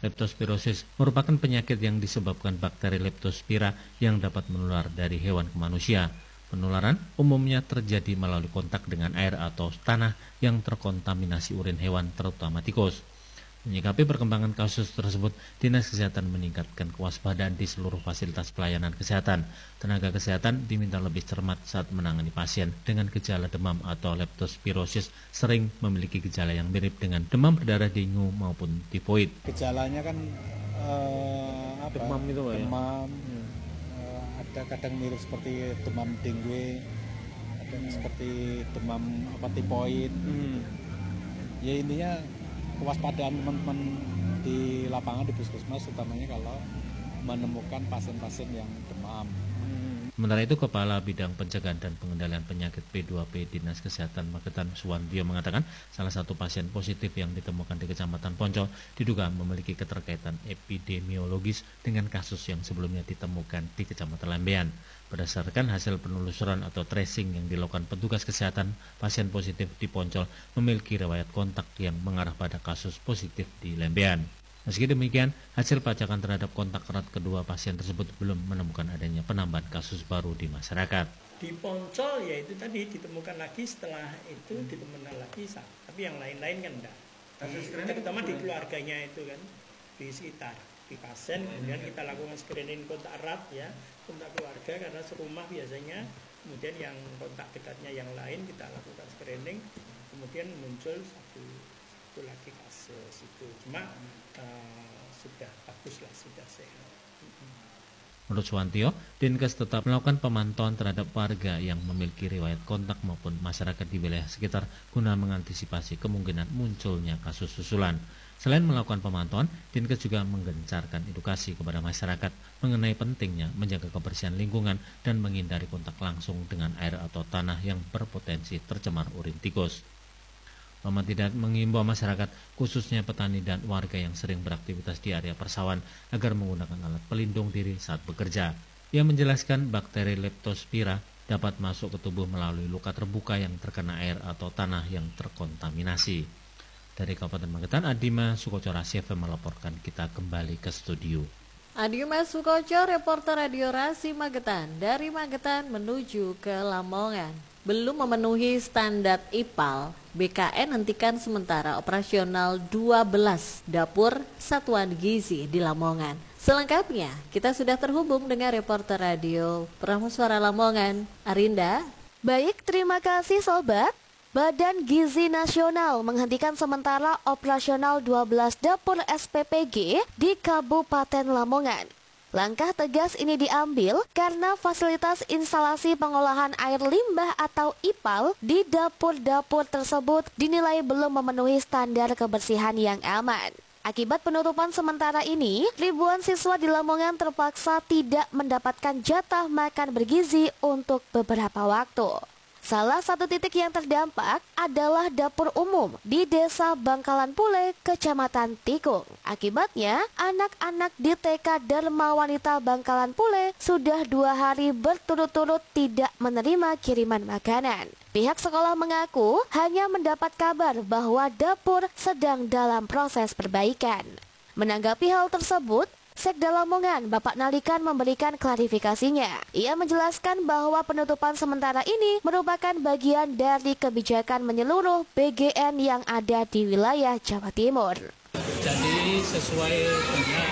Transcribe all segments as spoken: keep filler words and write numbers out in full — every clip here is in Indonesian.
Leptospirosis merupakan penyakit yang disebabkan bakteri Leptospira yang dapat menular dari hewan ke manusia. Penularan umumnya terjadi melalui kontak dengan air atau tanah yang terkontaminasi urin hewan, terutama tikus. Menyikapi perkembangan kasus tersebut, Dinas Kesehatan meningkatkan kewaspadaan di seluruh fasilitas pelayanan kesehatan. Tenaga kesehatan diminta lebih cermat saat menangani pasien dengan gejala demam atau leptospirosis sering memiliki gejala yang mirip dengan demam berdarah, dengue maupun tifoid. Gejalanya kan eh, apa? demam itu Pak, demam, ya? eh, ada kadang mirip seperti demam dengue, ada seperti demam apa tifoid. Hmm. Ya intinya kewaspadaan teman-teman di lapangan di puskesmas, utamanya kalau menemukan pasien-pasien yang demam. Sementara itu, Kepala Bidang Pencegahan dan Pengendalian Penyakit P dua P Dinas Kesehatan Magetan, Suwantio, mengatakan salah satu pasien positif yang ditemukan di Kecamatan Poncol diduga memiliki keterkaitan epidemiologis dengan kasus yang sebelumnya ditemukan di Kecamatan Lembean. Berdasarkan hasil penelusuran atau tracing yang dilakukan petugas kesehatan, pasien positif di Poncol memiliki riwayat kontak yang mengarah pada kasus positif di Lembean. Meski demikian, hasil pelacakan terhadap kontak erat kedua pasien tersebut belum menemukan adanya penambahan kasus baru di masyarakat. Di Poncol ya itu tadi ditemukan lagi, setelah itu ditemukan lagi, tapi yang lain-lain kan enggak. Terutama di keluarganya itu kan, di sekitar, di pasien, kemudian kita lakukan screening kontak erat ya, kontak keluarga karena serumah biasanya, kemudian yang kontak dekatnya yang lain kita lakukan screening, kemudian muncul satu, satu lagi kasus itu, cuma uh, sudah bagus lah, sudah sehat. Menurut Suwantio, Dinkes tetap melakukan pemantauan terhadap warga yang memiliki riwayat kontak maupun masyarakat di wilayah sekitar guna mengantisipasi kemungkinan munculnya kasus susulan. Selain melakukan pemantauan, Dinkes juga menggencarkan edukasi kepada masyarakat mengenai pentingnya menjaga kebersihan lingkungan dan menghindari kontak langsung dengan air atau tanah yang berpotensi tercemar urin tikus. Muhammad Hidayat mengimbau masyarakat, khususnya petani dan warga yang sering beraktivitas di area persawahan agar menggunakan alat pelindung diri saat bekerja. Ia menjelaskan bakteri Leptospira dapat masuk ke tubuh melalui luka terbuka yang terkena air atau tanah yang terkontaminasi. Dari Kabupaten Magetan, Adima Sukoco Rasi F M melaporkan. Kita kembali ke studio. Adima Sukoco, reporter Radio Rasi Magetan. Dari Magetan menuju ke Lamongan. Belum memenuhi standar I P A L, B K N hentikan sementara operasional dua belas dapur satuan gizi di Lamongan. Selengkapnya, kita sudah terhubung dengan reporter radio Prameswara Lamongan, Arinda. Baik, terima kasih Sobat. Badan Gizi Nasional menghentikan sementara operasional dua belas dapur S P P G di Kabupaten Lamongan. Langkah tegas ini diambil karena fasilitas instalasi pengolahan air limbah atau I P A L di dapur-dapur tersebut dinilai belum memenuhi standar kebersihan yang aman. Akibat penutupan sementara ini, ribuan siswa di Lamongan terpaksa tidak mendapatkan jatah makan bergizi untuk beberapa waktu. Salah satu titik yang terdampak adalah dapur umum di Desa Bangkalan Pule, Kecamatan Tikung. Akibatnya, anak-anak di T K Dharma Wanita Bangkalan Pule sudah dua hari berturut-turut tidak menerima kiriman makanan. Pihak sekolah mengaku hanya mendapat kabar bahwa dapur sedang dalam proses perbaikan. Menanggapi hal tersebut, Sekda Lamongan, Bapak Nalikan memberikan klarifikasinya. Ia menjelaskan bahwa penutupan sementara ini merupakan bagian dari kebijakan menyeluruh B G N yang ada di wilayah Jawa Timur. Jadi sesuai dengan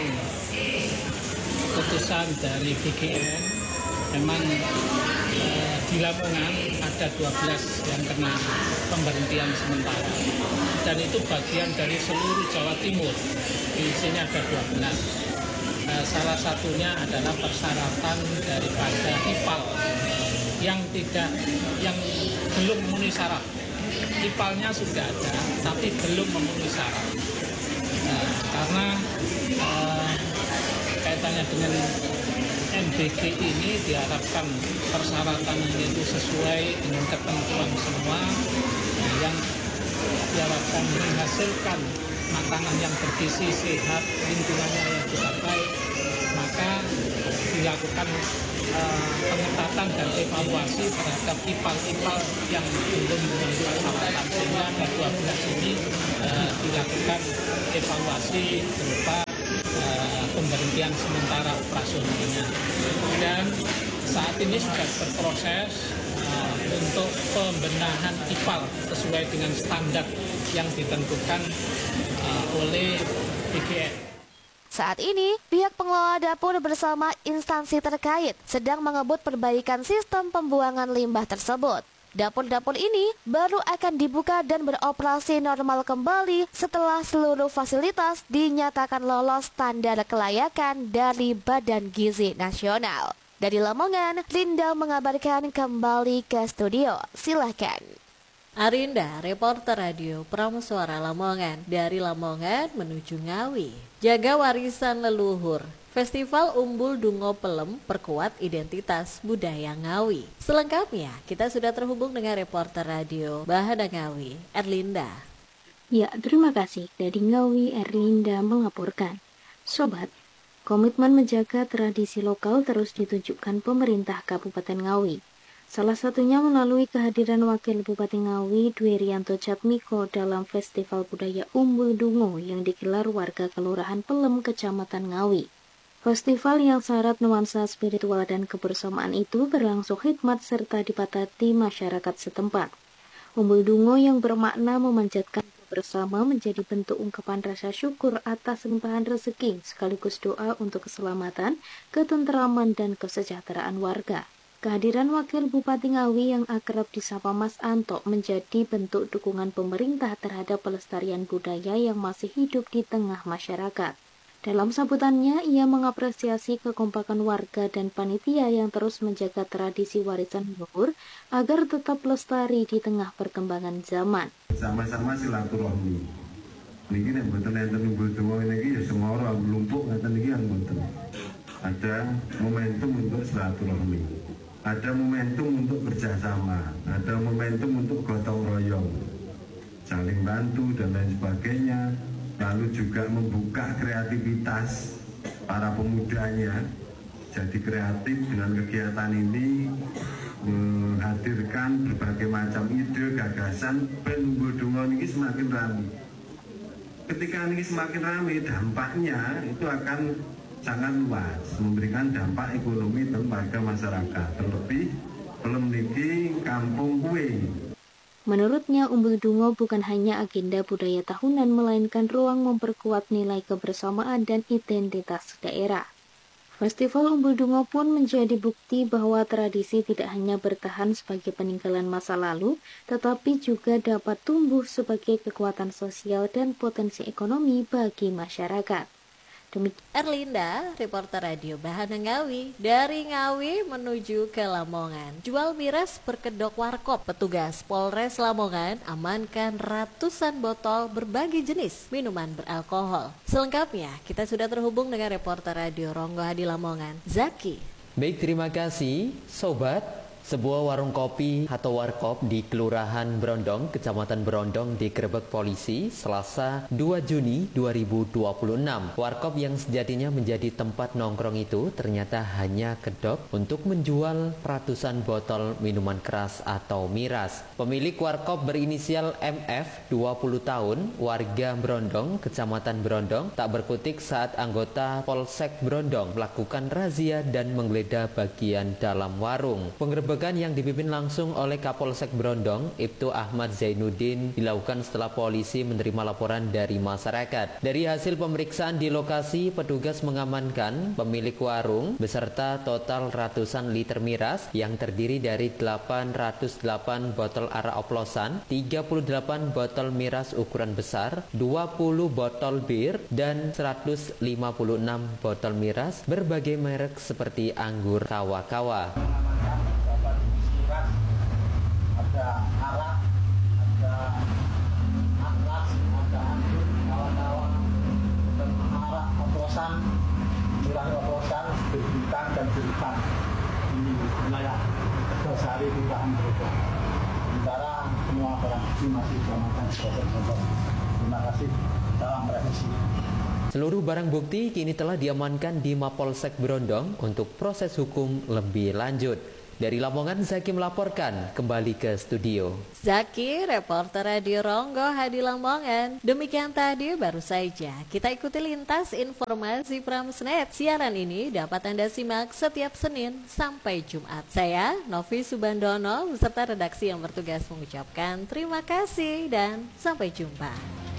keputusan dari B G N, memang eh, di Lamongan ada dua belas yang kena pemberhentian sementara. Dan itu bagian dari seluruh Jawa Timur. Di sini ada dua belas. Uh, salah satunya adalah persyaratan daripada I P A L yang tidak, yang belum memenuhi syarat. I P A L-nya sudah ada, tapi belum memenuhi syarat. Uh, karena uh, kaitannya dengan M B G ini diharapkan persyaratan itu sesuai dengan ketentuan semua uh, yang diharapkan menghasilkan makanan yang bergizi, sehat, lingkungannya yang juga baik, maka dilakukan uh, pengetatan dan evaluasi terhadap I P A L-I P A L yang belum memenuhi persyaratan, sehingga ke dua belas ini uh, dilakukan evaluasi berupa pemberhentian sementara operasionalnya. Dan saat ini sudah berproses uh, untuk pembenahan I P A L sesuai dengan standar yang ditentukan uh, oleh B G N. Saat ini, pihak pengelola dapur bersama instansi terkait sedang mengebut perbaikan sistem pembuangan limbah tersebut. Dapur-dapur ini baru akan dibuka dan beroperasi normal kembali setelah seluruh fasilitas dinyatakan lolos standar kelayakan dari Badan Gizi Nasional. Dari Lamongan, Linda mengabarkan kembali ke studio. Silakan. Arinda, reporter radio Pramusuara Lamongan. Dari Lamongan menuju Ngawi. Jaga warisan leluhur. Festival Umbul Dungo Pelem perkuat identitas budaya Ngawi. Selengkapnya, kita sudah terhubung dengan reporter radio Bahana Ngawi, Erlinda. Ya, terima kasih. Dari Ngawi, Erlinda melaporkan. Sobat, komitmen menjaga tradisi lokal terus ditunjukkan pemerintah Kabupaten Ngawi. Salah satunya melalui kehadiran Wakil Bupati Ngawi, Dwirianto Jatmiko dalam Festival Budaya Umbul Dungo yang digelar warga Kelurahan Pelem, Kecamatan Ngawi. Festival yang syarat nuansa spiritual dan kebersamaan itu berlangsung hikmat serta dipatati masyarakat setempat. Umbul Dungo yang bermakna memanjatkan bersama menjadi bentuk ungkapan rasa syukur atas limpahan rezeki sekaligus doa untuk keselamatan, ketenteraman, dan kesejahteraan warga. Kehadiran Wakil Bupati Ngawi yang akrab disapa Mas Anto menjadi bentuk dukungan pemerintah terhadap pelestarian budaya yang masih hidup di tengah masyarakat. Dalam sambutannya, ia mengapresiasi kekompakan warga dan panitia yang terus menjaga tradisi warisan leluhur agar tetap lestari di tengah perkembangan zaman. Sama-sama silaturahmi. Niki nek mboten enten Umbul Dungo niki ya semua orang lumpuk ngeten niki yang mboten. Ada momentum untuk silaturahmi. Ada momentum untuk kerjasama, ada momentum untuk gotong royong, saling bantu dan lain sebagainya. Lalu juga membuka kreativitas para pemudanya, jadi kreatif dengan kegiatan ini, menghadirkan berbagai macam ide, gagasan, ben Umbul Dungo ini semakin ramai. Ketika ini semakin ramai, dampaknya itu akan sangat luas, memberikan dampak ekonomi kepada masyarakat, terlebih Pelem niki kampung kue. Menurutnya, Umbul Dungo bukan hanya agenda budaya tahunan, melainkan ruang memperkuat nilai kebersamaan dan identitas daerah. Festival Umbul Dungo pun menjadi bukti bahwa tradisi tidak hanya bertahan sebagai peninggalan masa lalu, tetapi juga dapat tumbuh sebagai kekuatan sosial dan potensi ekonomi bagi masyarakat. Erlinda, reporter radio Bahana Ngawi. Dari Ngawi menuju ke Lamongan. Jual miras berkedok warkop. Petugas Polres Lamongan amankan ratusan botol berbagai jenis minuman beralkohol. Selengkapnya, kita sudah terhubung dengan reporter radio Ronggo Hadi Lamongan, Zaki. Baik, terima kasih, Sobat. Sebuah warung kopi atau warkop di Kelurahan Brondong, Kecamatan Brondong digerebek polisi Selasa dua Juni dua ribu dua puluh enam. Warkop yang sejatinya menjadi tempat nongkrong itu ternyata hanya kedok untuk menjual ratusan botol minuman keras atau miras. Pemilik warkop berinisial M F, dua puluh tahun, warga Brondong, Kecamatan Brondong, tak berkutik saat anggota Polsek Brondong melakukan razia dan menggeledah bagian dalam warung. Penggerebekan yang dipimpin langsung oleh Kapolsek Brondong, Ibtu Ahmad Zainuddin, dilakukan setelah polisi menerima laporan dari masyarakat. Dari hasil pemeriksaan di lokasi, petugas mengamankan pemilik warung beserta total ratusan liter miras yang terdiri dari delapan ratus delapan botol arak oplosan, tiga puluh delapan botol miras ukuran besar, dua puluh botol bir, dan seratus lima puluh enam botol miras berbagai merek seperti anggur kawa-kawa. Ada arak, ada akras, ada anggur, kawan-kawan, dan arak oplosan, miras oplosan, berbukan dan berbukan di wilayah Tegasari, Kelurahan Brondong. Sementara semua barang bukti masih diamankan di Polsek Brondong. Terima kasih. Salam revisi. Seluruh barang bukti kini telah diamankan di Mapolsek Brondong untuk proses hukum lebih lanjut. Dari Lamongan, Zaki melaporkan kembali ke studio. Zaki, reporter Radio Ronggo Hadi Lamongan. Demikian tadi baru saja kita ikuti lintas informasi Pramsnet. Siaran ini dapat Anda simak setiap Senin sampai Jumat. Saya, Novi Subandono, beserta redaksi yang bertugas mengucapkan terima kasih dan sampai jumpa.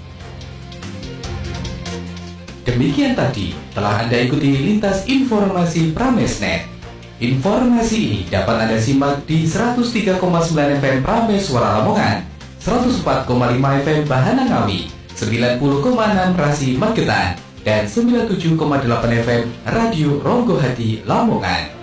Demikian tadi telah Anda ikuti lintas informasi Pramesnet. Informasi ini dapat Anda simak di seratus tiga koma sembilan F M Prames Suara Lamongan, seratus empat koma lima F M Bahana Ngawi, sembilan puluh koma enam Rasi Magetan, dan sembilan puluh tujuh koma delapan F M Radio Ronggo Hadi Lamongan.